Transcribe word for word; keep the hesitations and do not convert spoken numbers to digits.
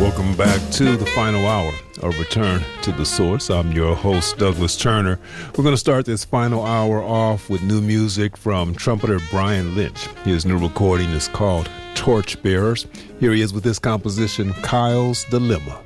Welcome back to the final hour of Return to the Source. I'm your host, Douglas Turner. We're going to start this final hour off with new music from trumpeter Brian Lynch. His new recording is called Torchbearers. Here he is with this composition, Kyle's Dilemma.